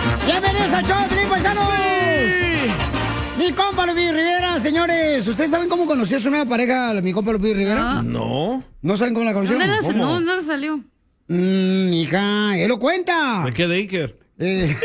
¡Bienvenidos al show, Felipe Paisanos! ¡Sí! Mi compa Luis Rivera, señores. ¿Ustedes saben cómo conoció su nueva pareja, mi compa Luis Rivera? No. ¿No saben cómo la conoció? No le salió. Mija, él lo cuenta. ¿De qué Daker? ¿Qué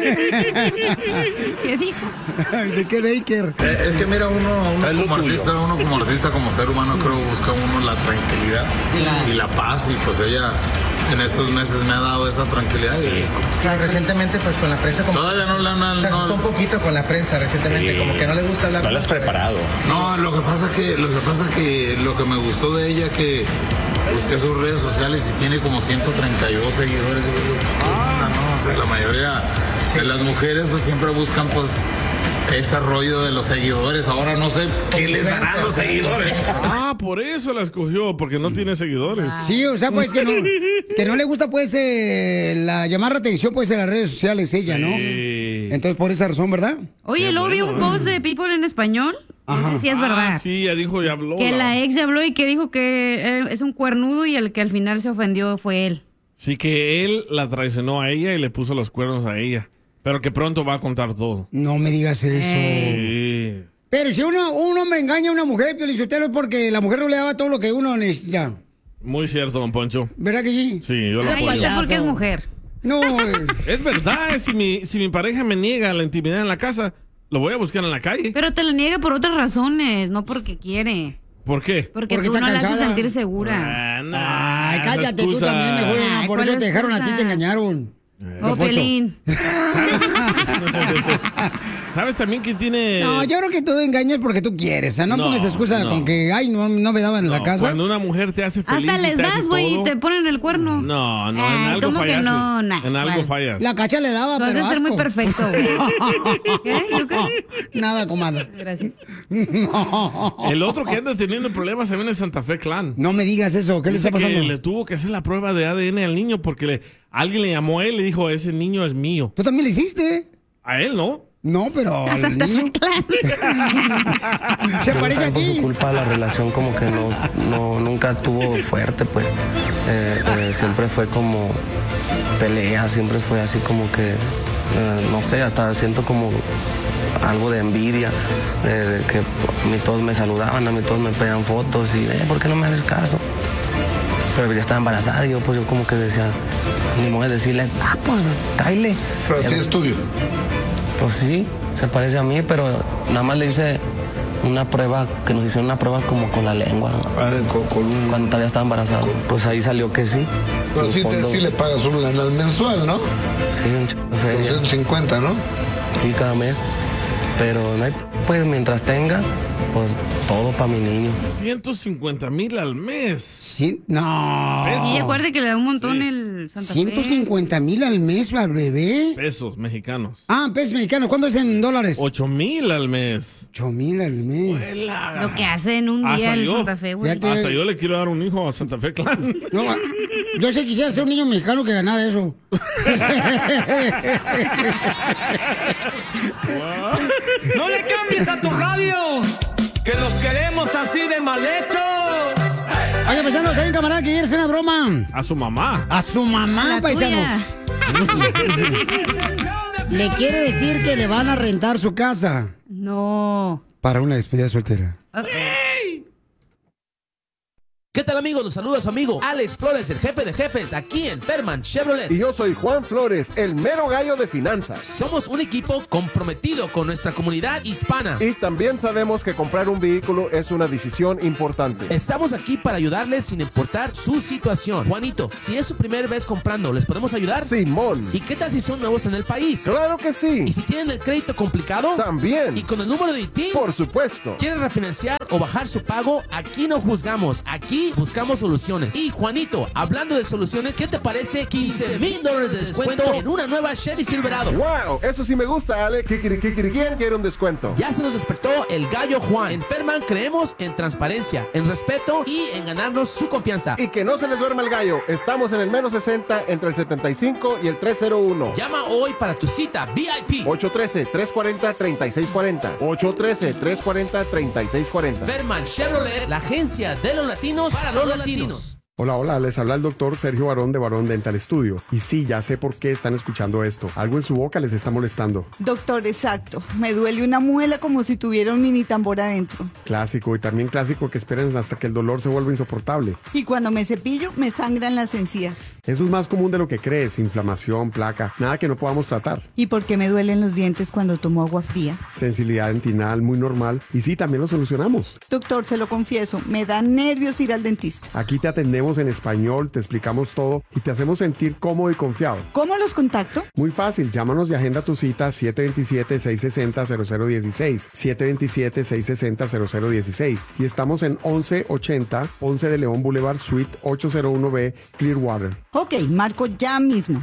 dijo? ¿De qué Daker? Es que mira, uno como artista, como ser humano, creo busca uno la tranquilidad y la paz, y pues ella en estos meses me ha dado esa tranquilidad. Sí. Y estamos. Claro, recientemente pues con la prensa como todavía no la se asustó un poquito con la prensa recientemente, como que no le gusta hablar. No lo has preparado. No, lo que pasa que lo que me gustó de ella, que busqué sus redes sociales y tiene como 132 seguidores. Y digo, no, o sea, la mayoría de las mujeres pues siempre buscan pues ese rollo de los seguidores. Ahora no sé qué les darán los seguidores. Por eso la escogió, porque no tiene seguidores. Sí, o sea, pues que no le gusta pues llamar la atención pues en las redes sociales ella, ¿no? Entonces por esa razón, ¿verdad? Oye, luego vi un post de People en español. No sé si es verdad. Sí, ya dijo y habló. Que la ex habló y que dijo que es un cuernudo y el que al final se ofendió fue él. Sí, que él la traicionó a ella y le puso los cuernos a ella. Pero que pronto va a contar todo. No me digas eso. Sí. Pero si un hombre engaña a una mujer, Piolichotelo, es porque la mujer no le daba todo lo que uno necesita. Muy cierto, don Poncho. ¿Verdad que sí? Sí, yo lo apoyo. Ay, porque es mujer. No. Es verdad, si mi pareja me niega la intimidad en la casa, lo voy a buscar en la calle. Pero te lo niega por otras razones, no porque quiere. ¿Por qué? Porque tú no la haces sentir segura. Ay, cállate tú también, mejor. Por eso te dejaron a ti, te engañaron. Oh, Pelín. ¿Sabes también que tiene...? No, yo creo que tú engañas porque tú quieres. O sea, no pones excusa con que, ay, no me daban en la casa. Cuando una mujer te hace feliz hasta les das, güey, y te ponen el cuerno. No, en algo fallas. En algo fallas. La Cacha le daba, pero vas a ser muy perfecto, güey. ¿Qué? ¿Yo qué? Nada, comadre. Gracias. No. El otro que anda teniendo problemas también es Santa Fe Clan. No me digas eso, ¿qué le está pasando? Que le tuvo que hacer la prueba de ADN al niño porque alguien le llamó a él y le dijo, ese niño es mío. ¿Tú también le hiciste? A él, ¿no? No, pero al niño se parece a ti. Por su culpa la relación como que nunca tuvo fuerte, pues. Siempre fue como pelea, siempre fue así como que, no sé, hasta siento como algo de envidia, de que a mí todos me saludaban, a mí todos me pedían fotos y, ¿por qué no me haces caso? Pero ya estaba embarazada y yo como que decía, ni mujer decirle, pues, cáile. Pero sí es tuyo. Pues sí, se parece a mí, pero nada más le hice una prueba, que nos hicieron una prueba como con la lengua. Cuando todavía estaba embarazada. Pues ahí salió que sí. Pero sí le pagas un lanal mensual, ¿no? Sí, un chico de feria. 250, ¿no? Sí, cada mes. Pero no hay, pues mientras tenga, pues todo para mi niño. 150,000 al mes. Sí, no. Sí, acuérdate que le da un montón el Santa Fe. 150,000 al mes al bebé. Pesos mexicanos. Pesos mexicanos. ¿Cuánto es en dólares? 8,000 al mes. 8,000 al mes. Huela. Lo que hace en un día el Santa Fe, güey. Hasta yo le quiero dar un hijo a Santa Fe Clan. No, yo sí quisiera ser un niño mexicano que ganara eso. ¡No le cambies a tu radio! ¡Que los queremos así de mal hechos! Oye, paisanos, hay un camarada que quiere hacer una broma. A su mamá. A su mamá, paisanos. Le quiere decir que le van a rentar su casa. No. Para una despedida soltera. ¿Qué tal, amigos? Los saluda su amigo Alex Flores, el jefe de jefes, aquí en Ferman Chevrolet. Y yo soy Juan Flores, el mero gallo de finanzas. Somos un equipo comprometido con nuestra comunidad hispana. Y también sabemos que comprar un vehículo es una decisión importante. Estamos aquí para ayudarles sin importar su situación. Juanito, si es su primera vez comprando, ¿les podemos ayudar? Simón. ¿Y qué tal si son nuevos en el país? ¡Claro que sí! ¿Y si tienen el crédito complicado? También. ¿Y con el número de ITIN? Por supuesto. ¿Quieren refinanciar o bajar su pago? Aquí no juzgamos, aquí buscamos soluciones. Y Juanito, hablando de soluciones, ¿qué te parece $15,000 de descuento en una nueva Chevy Silverado? ¡Wow! Eso sí me gusta, Alex. ¿Quién quiere un descuento? Ya se nos despertó el gallo Juan. En Ferman creemos en transparencia, en respeto y en ganarnos su confianza. Y que no se les duerma el gallo. Estamos en el menos 60 entre el 75 y el 301. Llama hoy para tu cita VIP. 813-340-3640. 813-340-3640. Ferman Chevrolet, la agencia de los latinos para los latinos. Hola, hola, les habla el doctor Sergio Barón de Barón Dental Studio. Y sí, ya sé por qué están escuchando esto. Algo en su boca les está molestando. Doctor, exacto. Me duele una muela como si tuviera un mini tambor adentro. Clásico, y también clásico que esperen hasta que el dolor se vuelva insoportable. Y cuando me cepillo, me sangran las encías. Eso es más común de lo que crees. Inflamación, placa, nada que no podamos tratar. ¿Y por qué me duelen los dientes cuando tomo agua fría? Sensibilidad dentinal, muy normal. Y sí, también lo solucionamos. Doctor, se lo confieso, me da nervios ir al dentista. Aquí te atendemos en español, te explicamos todo y te hacemos sentir cómodo y confiado. ¿Cómo los contacto? Muy fácil, llámanos y agenda tu cita 727-660-0016, 727-660-0016 y estamos en 1180 Ponce de León Boulevard, Suite 801B, Clearwater. Ok, marco ya mismo,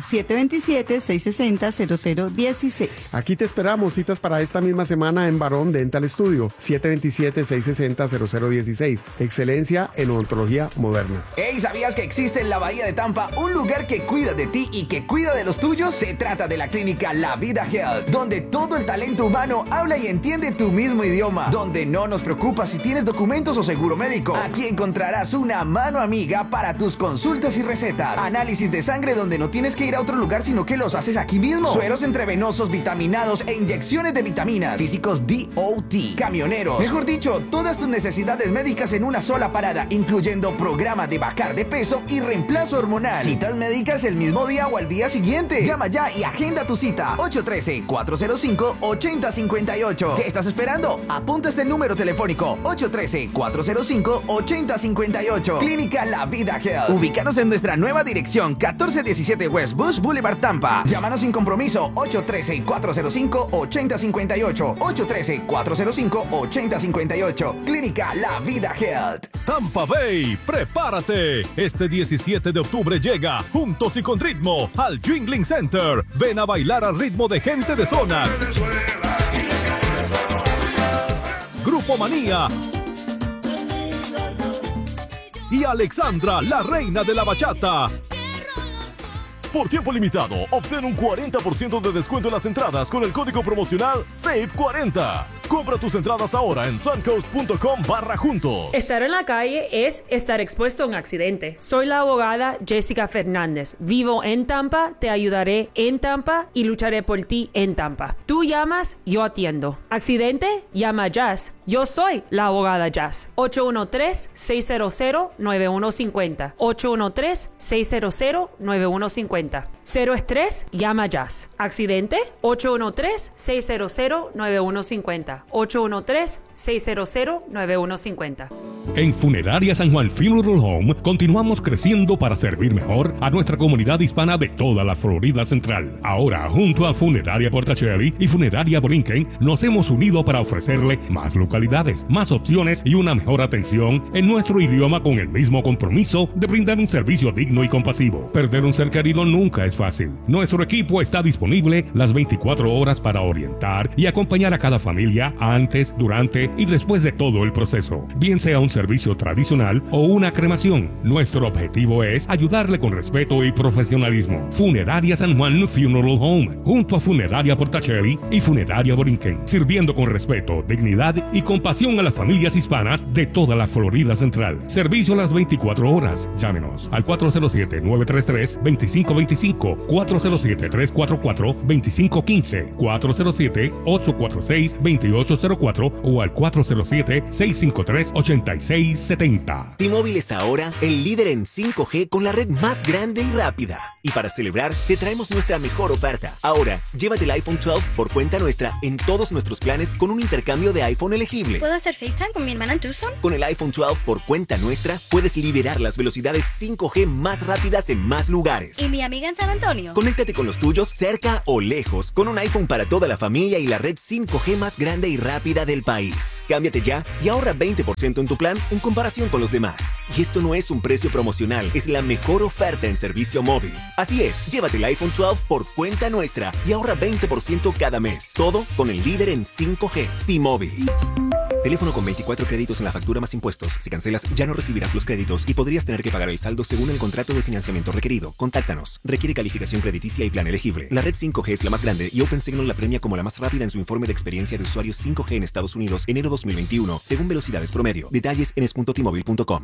727-660-0016. Aquí te esperamos, citas para esta misma semana en Barón Dental Studio, 727-660-0016. Excelencia en odontología moderna. Hey, ¿sabías que existe en la Bahía de Tampa un lugar que cuida de ti y que cuida de los tuyos? Se trata de la clínica La Vida Health, donde todo el talento humano habla y entiende tu mismo idioma, donde no nos preocupa si tienes documentos o seguro médico. Aquí encontrarás una mano amiga para tus consultas y recetas. Análisis de sangre donde no tienes que ir a otro lugar, sino que los haces aquí mismo. Sueros intravenosos vitaminados e inyecciones de vitaminas. Físicos DOT. Camioneros. Mejor dicho, todas tus necesidades médicas en una sola parada, incluyendo programa de bajar de peso y reemplazo hormonal. Citas médicas el mismo día o al día siguiente. Llama ya y agenda tu cita. 813-405-8058. ¿Qué estás esperando? Apunta este número telefónico. 813-405-8058. Clínica La Vida Health. Ubícanos en nuestra nueva dirección, 1417 West Bush Boulevard, Tampa. Llámanos sin compromiso. 813-405-8058. 813-405-8058. Clínica La Vida Health. Tampa Bay, prepárate. Este 17 de octubre llega Juntos y con Ritmo al Jingling Center. Ven a bailar al ritmo de gente de zona. Grupo Manía y Alexandra, la reina de la bachata. Por tiempo limitado, obtén un 40% de descuento en las entradas con el código promocional SAVE40. Compra tus entradas ahora en suncoast.com/juntos. Estar en la calle es estar expuesto a un accidente. Soy la abogada Jessica Fernández. Vivo en Tampa, te ayudaré en Tampa y lucharé por ti en Tampa. Tú llamas, yo atiendo. ¿Accidente? Llama Jazz. Yo soy la abogada Jazz. 813-600-9150. 813-600-9150. Cero estrés, llama Jazz. ¿Accidente? 813-600-9150. 813-600-9150. En Funeraria San Juan Funeral Home continuamos creciendo para servir mejor a nuestra comunidad hispana de toda la Florida Central. Ahora, junto a Funeraria Portacelli y Funeraria Borinquen, nos hemos unido para ofrecerle más localidades, más opciones y una mejor atención en nuestro idioma con el mismo compromiso de brindar un servicio digno y compasivo. Perder un ser querido nunca es fácil. Nuestro equipo está disponible las 24 horas para orientar y acompañar a cada familia antes, durante y después de todo el proceso, bien sea un servicio tradicional o una cremación. Nuestro objetivo es ayudarle con respeto y profesionalismo. Funeraria San Juan Funeral Home, junto a Funeraria Portacelli y Funeraria Borinquen, sirviendo con respeto, dignidad y compasión a las familias hispanas de toda la Florida Central. Servicio a las 24 horas. Llámenos al 407-933-2525, 407-344-2515, 407-846-2804 o al 407-653-8670. T-Mobile es ahora el líder en 5G con la red más grande y rápida. Y para celebrar, te traemos nuestra mejor oferta. Ahora, llévate el iPhone 12 por cuenta nuestra en todos nuestros planes con un intercambio de iPhone elegible. ¿Puedo hacer FaceTime con mi hermana en Tucson? Con el iPhone 12 por cuenta nuestra, puedes liberar las velocidades 5G más rápidas en más lugares. ¿Y mi amiga en San Antonio? Conéctate con los tuyos cerca o lejos con un iPhone para toda la familia y la red 5G más grande y rápida del país. Cámbiate ya y ahorra 20% en tu plan en comparación con los demás. Y esto no es un precio promocional, es la mejor oferta en servicio móvil. Así es, llévate el iPhone 12 por cuenta nuestra y ahorra 20% cada mes. Todo con el líder en 5G, T-Mobile. Teléfono con 24 créditos en la factura más impuestos. Si cancelas, ya no recibirás los créditos y podrías tener que pagar el saldo según el contrato de financiamiento requerido. Contáctanos. Requiere calificación crediticia y plan elegible. La red 5G es la más grande y OpenSignal la premia como la más rápida en su informe de experiencia de usuarios 5G en Estados Unidos enero 2021, según velocidades promedio. Detalles en es.tmobile.com.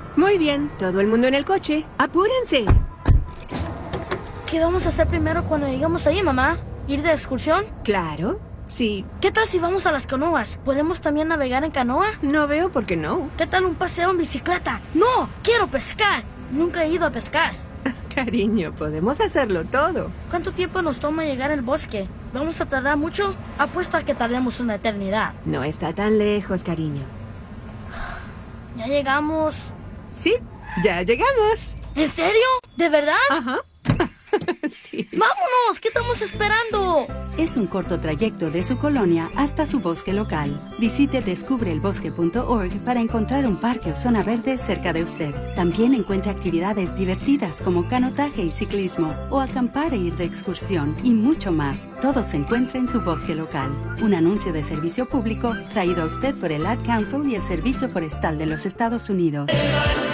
Muy bien, todo el mundo en el coche. ¡Apúrense! ¿Qué vamos a hacer primero cuando llegamos ahí, mamá? ¿Ir de excursión? Claro, sí. ¿Qué tal si vamos a las canoas? ¿Podemos también navegar en canoa? No veo por qué no. ¿Qué tal un paseo en bicicleta? ¡No! ¡Quiero pescar! Nunca he ido a pescar. Cariño, podemos hacerlo todo. ¿Cuánto tiempo nos toma llegar al bosque? ¿Vamos a tardar mucho? Apuesto a que tardemos una eternidad. No está tan lejos, cariño. ¿Ya llegamos? Sí, ya llegamos. ¿En serio? ¿De verdad? Ajá. Sí. ¡Vámonos! ¿Qué estamos esperando? Es un corto trayecto de su colonia hasta su bosque local. Visite descubreelbosque.org para encontrar un parque o zona verde cerca de usted. También encuentre actividades divertidas como canotaje y ciclismo, o acampar e ir de excursión, y mucho más. Todo se encuentra en su bosque local. Un anuncio de servicio público traído a usted por el Ad Council y el Servicio Forestal de los Estados Unidos.